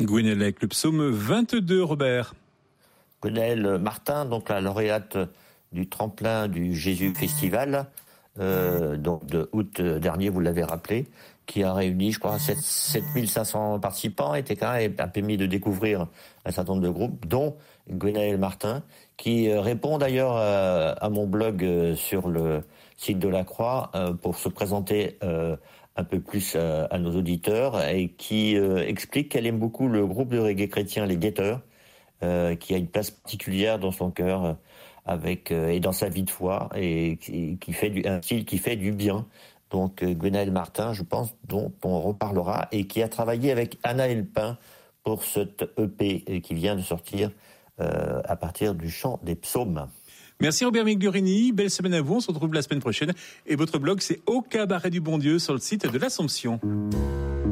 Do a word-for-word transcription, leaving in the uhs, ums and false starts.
Gwenaëlle avec le psaume vingt-deux, Robert. Gwenaëlle Martin, donc la lauréate du tremplin du Jésus Festival, euh, donc de août dernier, vous l'avez rappelé, qui a réuni, je crois, sept mille cinq cents participants, était quand même a permis de découvrir un certain nombre de groupes, dont Gwenaëlle Martin, qui répond d'ailleurs à, à mon blog sur le site de la Croix euh, pour se présenter euh, un peu plus à, à nos auditeurs, et qui euh, explique qu'elle aime beaucoup le groupe de reggae chrétien, les Guetteurs, euh, qui a une place particulière dans son cœur euh, avec euh, et dans sa vie de foi, et qui, qui fait du, un style qui fait du bien. Donc euh, Gwenaëlle Martin, je pense, dont on reparlera, et qui a travaillé avec Anna Elpin pour cette E P qui vient de sortir euh, à partir du chant des psaumes. Merci Robert Migliorini, belle semaine à vous, on se retrouve la semaine prochaine. Et votre blog, c'est Au Cabaret du Bon Dieu sur le site de l'Assomption.